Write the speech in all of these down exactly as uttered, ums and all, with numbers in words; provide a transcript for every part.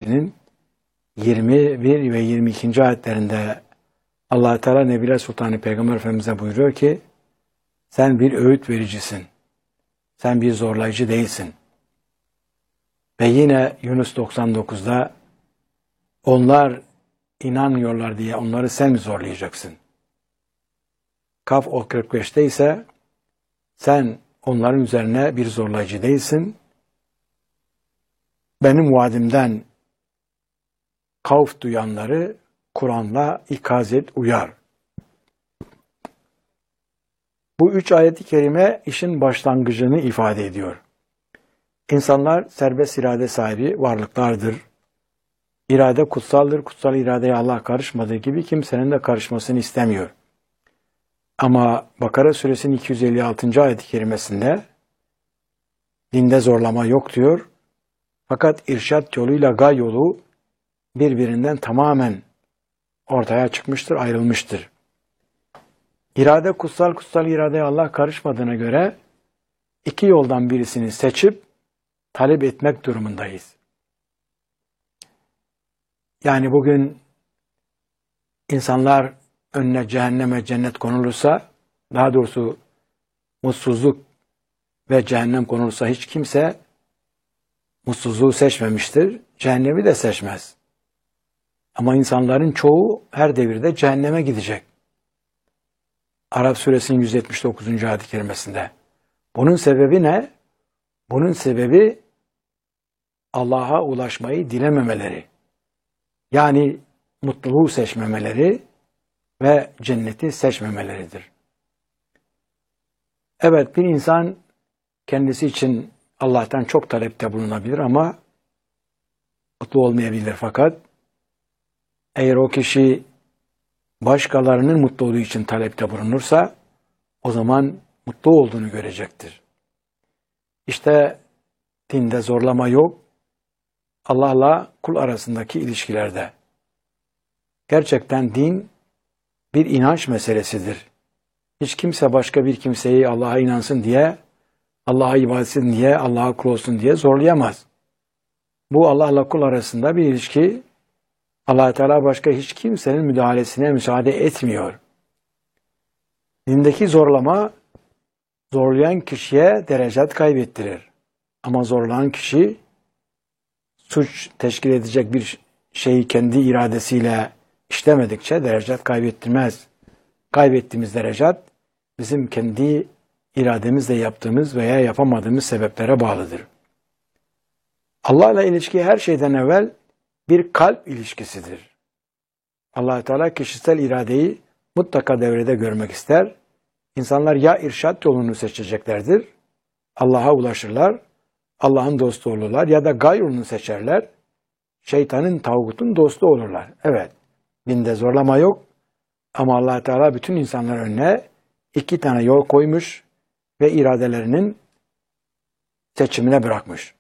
suresinin yirmi bir ve yirmi ikinci ayetlerinde Allah Teala Nebiler Sultanı Peygamber Efendimiz'e buyuruyor ki sen bir öğüt vericisin. Sen bir zorlayıcı değilsin. Ve yine Yunus doksan dokuzda onlar inanmıyorlar diye onları sen mi zorlayacaksın? Kaf o kırk beşte ise sen onların üzerine bir zorlayıcı değilsin. Benim vaadimden kavf duyanları Kur'an'la ikaz et, uyar. Bu üç ayet-i kerime işin başlangıcını ifade ediyor. İnsanlar serbest irade sahibi varlıklardır. İrade kutsaldır. Kutsal iradeye Allah karışmadığı gibi kimsenin de karışmasını istemiyor. Ama Bakara suresinin iki yüz elli altıncı ayet-i kerimesinde dinde zorlama yok diyor. Fakat irşat yoluyla gay yolu birbirinden tamamen ortaya çıkmıştır, ayrılmıştır. İrade kutsal, kutsal iradeye Allah karışmadığına göre iki yoldan birisini seçip talep etmek durumundayız. Yani bugün insanlar önüne cehenneme cennet konulursa, daha doğrusu mutsuzluk ve cehennem konulursa hiç kimse mutsuzluğu seçmemiştir, cehennemi de seçmez. Ama insanların çoğu her devirde cehenneme gidecek. Araf suresinin yüz yetmiş dokuzuncu ayet-i kerimesinde. Bunun sebebi ne? Bunun sebebi Allah'a ulaşmayı dilememeleri. Yani mutluluğu seçmemeleri ve cenneti seçmemeleridir. Evet, bir insan kendisi için Allah'tan çok talepte bulunabilir ama mutlu olmayabilir. Fakat eğer o kişi başkalarının mutluluğu için talepte bulunursa o zaman mutlu olduğunu görecektir. İşte dinde zorlama yok. Allah'la kul arasındaki ilişkilerde. Gerçekten din bir inanç meselesidir. Hiç kimse başka bir kimseyi Allah'a inansın diye, Allah'a ibadet etsin diye, Allah'a kul olsun diye zorlayamaz. Bu Allah'la kul arasında bir ilişki. Allah Teala başka hiç kimsenin müdahalesine müsaade etmiyor. Dindeki zorlama zorlayan kişiye derecat kaybettirir. Ama zorlanan kişi suç teşkil edecek bir şeyi kendi iradesiyle işlemedikçe derecat kaybettirmez. Kaybettiğimiz derecat bizim kendi irademizle yaptığımız veya yapamadığımız sebeplere bağlıdır. Allah'la ilişki her şeyden evvel bir kalp ilişkisidir. Allah Teala kişisel iradeyi mutlaka devrede görmek ister. İnsanlar ya irşat yolunu seçeceklerdir, Allah'a ulaşırlar, Allah'ın dostu olurlar ya da gay yolunu seçerler, şeytanın, tağutun dostu olurlar. Evet, dinde zorlama yok ama Allah Teala bütün insanlar önüne iki tane yol koymuş ve iradelerinin seçimine bırakmış.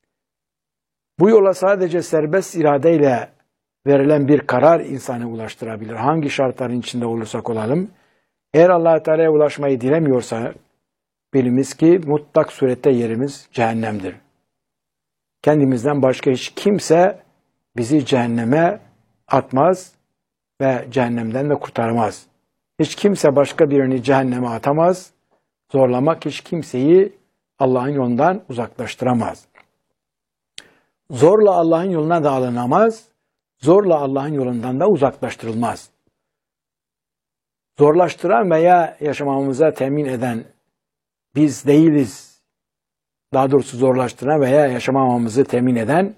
Bu yola sadece serbest iradeyle verilen bir karar insanı ulaştırabilir. Hangi şartların içinde olursak olalım. Eğer Allah Teala'ya ulaşmayı dilemiyorsa biliniz ki mutlak surette yerimiz cehennemdir. Kendimizden başka hiç kimse bizi cehenneme atmaz ve cehennemden de kurtarmaz. Hiç kimse başka birini cehenneme atamaz. Zorlamak hiç kimseyi Allah'ın yolundan uzaklaştıramaz. Zorla Allah'ın yoluna da alınamaz, zorla Allah'ın yolundan da uzaklaştırılmaz. Zorlaştıran veya yaşamamıza temin eden biz değiliz. Daha doğrusu zorlaştıran veya yaşamamamızı temin eden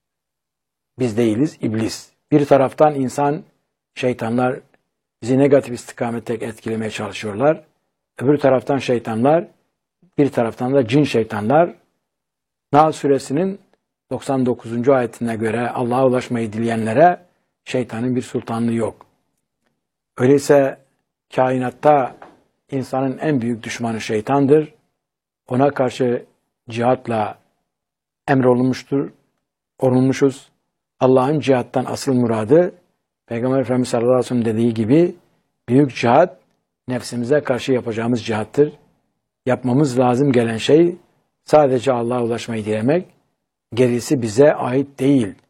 biz değiliz, iblis. Bir taraftan insan, şeytanlar bizi negatif istikamette etkilemeye çalışıyorlar. Öbür taraftan şeytanlar, bir taraftan da cin şeytanlar. Nahl suresinin doksan dokuzuncu ayetine göre Allah'a ulaşmayı dileyenlere şeytanın bir sultanlığı yok. Öyleyse kainatta insanın en büyük düşmanı şeytandır. Ona karşı cihatla emrolunmuştur, olunmuşuz. Allah'ın cihattan asıl muradı, Peygamber Efendimiz sallallahu aleyhi ve sellem dediği gibi, büyük cihat, nefsimize karşı yapacağımız cihattır. Yapmamız lazım gelen şey, sadece Allah'a ulaşmayı dilemek, gerisi bize ait değil.